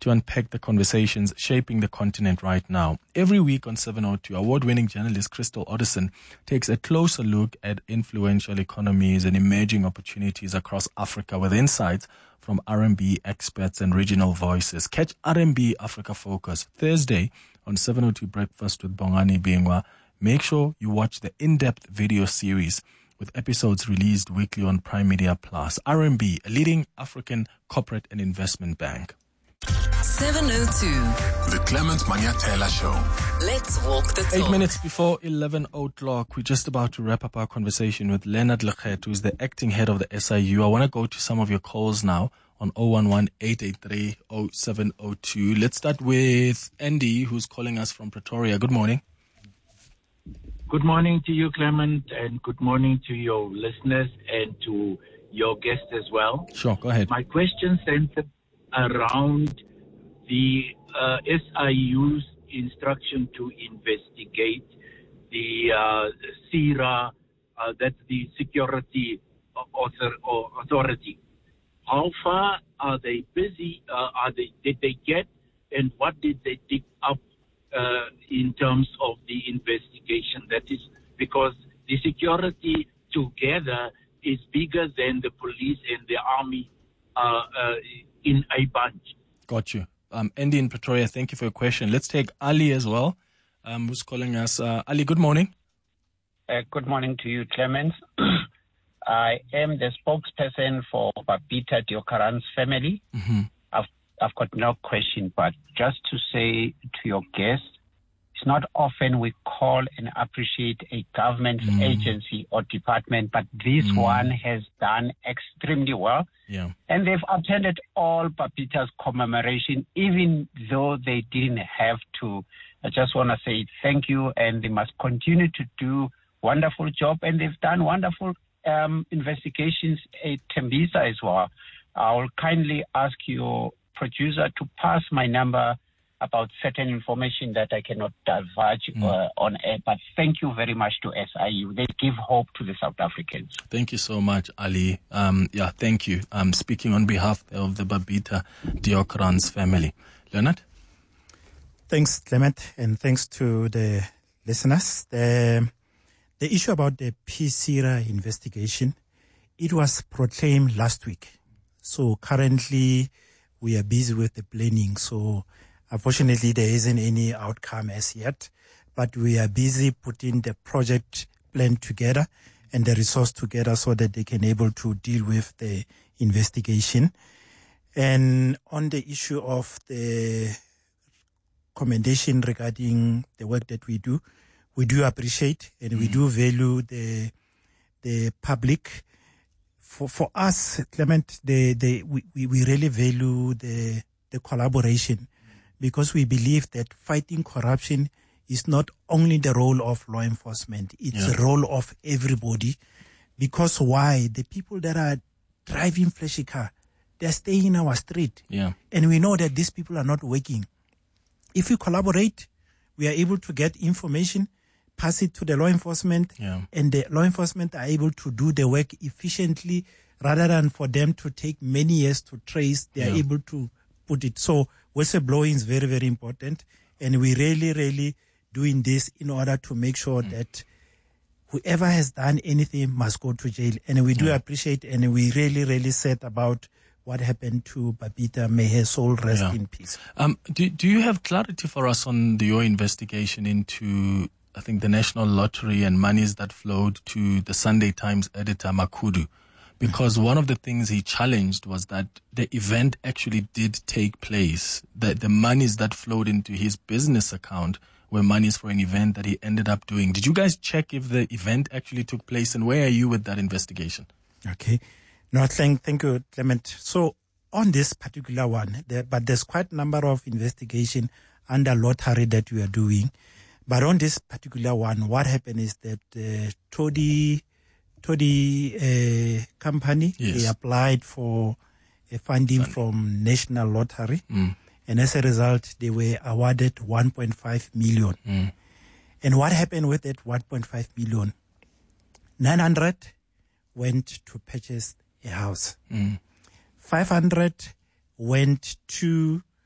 to unpack the conversations shaping the continent right now. Every week on 702, award-winning journalist Crystal Odison takes a closer look at influential economies and emerging opportunities across Africa with insights from R&B experts and regional voices. Catch R&B Africa Focus Thursday on 702 Breakfast with Bongani Bingwa. Make sure you watch the in-depth video series with episodes released weekly on Prime Media Plus. R&B, a leading African corporate and investment bank. 702. The Clement Manyathela Show. Let's walk the talk. 8 minutes before 11 o'clock, we're just about to wrap up our conversation with Leonard Lekhet, who is the acting head of the SIU. I want to go to some of your calls now on 011-883-0702. Let's start with Andy, who's calling us from Pretoria. Good morning. Good morning to you, Clement, and good morning to your listeners and to your guest as well. Sure, go ahead. My question centered around the SIU's instruction to investigate the SIRA, that's the Security Authority. How far are they busy? Did they get, and what did they dig up in terms of the investigation? That is because the security together is bigger than the police and the army in a bunch. Got you. Andy in Pretoria, thank you for your question. Let's take Ali as well, who's calling us. Ali, good morning. Good morning to you, Clemens. I am the spokesperson for Babita Deokaran's family. Mm-hmm. I've got no question, but just to say to your guest, it's not often we call and appreciate a government agency or department, but this one has done extremely well. Yeah. And they've attended all Babita's commemoration, even though they didn't have to. I just want to say thank you, and they must continue to do wonderful job, and they've done wonderful investigations at Tembisa as well. I'll kindly ask your producer to pass my number about certain information that I cannot divulge on air. But thank you very much to SIU. They give hope to the South Africans. Thank you so much, Ali. Thank you. Speaking on behalf of the Babita Deokaran's family. Leonard? Thanks, Clement, and thanks to the listeners. The issue about the PSIRA investigation, it was proclaimed last week. So currently, we are busy with the planning. So unfortunately, there isn't any outcome as yet. But we are busy putting the project plan together and the resource together so that they can able to deal with the investigation. And on the issue of the commendation regarding the work that we do appreciate and we do value the public. For us, Clement, we really value the collaboration, because we believe that fighting corruption is not only the role of law enforcement, it's the role of everybody. Because why? The people that are driving flashy car, they're staying in our street. Yeah. And we know that these people are not working. If we collaborate, we are able to get information, pass it to the law enforcement, and the law enforcement are able to do the work efficiently rather than for them to take many years to trace. They are able to put it. So whistleblowing is very, very important. And we really, really doing this in order to make sure that whoever has done anything must go to jail. And we do appreciate, and we really, really sad about what happened to Babita. May her soul rest in peace. Do you have clarity for us on your investigation into, I think, the National Lottery and monies that flowed to the Sunday Times editor Makudu? Because one of the things he challenged was that the event actually did take place, that the monies that flowed into his business account were monies for an event that he ended up doing. Did you guys check if the event actually took place, and where are you with that investigation? Okay. No, thank you, Clement. So on this particular one, but there's quite a number of investigation under lottery that we are doing. But on this particular one, what happened is that Toddy company, they applied for a funding from National Lottery. And as a result, they were awarded 1.5 million. And what happened with that 1.5 million? 900 went to purchase a house. 500 went to